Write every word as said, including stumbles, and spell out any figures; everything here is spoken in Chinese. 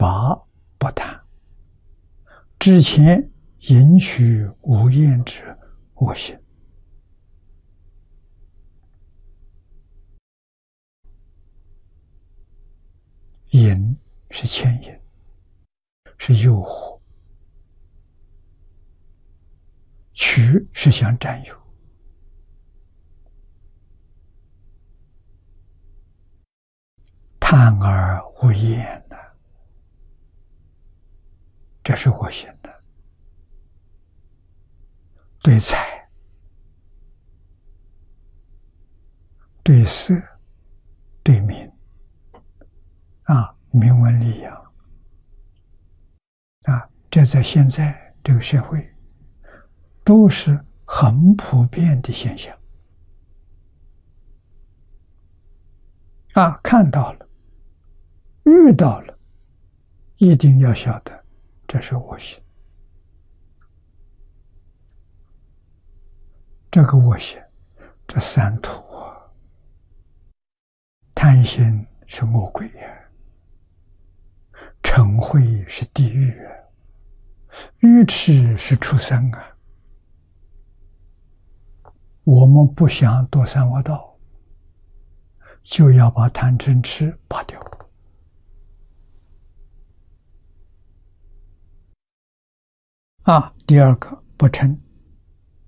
法不谈，之前迎取无厌之我心。引是牵引，是诱惑；取是想占有。贪而无厌呐，这是我心的。对财、对色、对名啊，名闻利养啊，这在现在这个社会都是很普遍的现象啊，看到了，遇到了，一定要晓得这是我心。这个我心，这三途啊，贪心是恶鬼呀，嗔恚是地狱啊，愚痴是畜生啊。我们不想堕三恶道，就要把贪嗔痴拔掉。啊，第二个不嗔，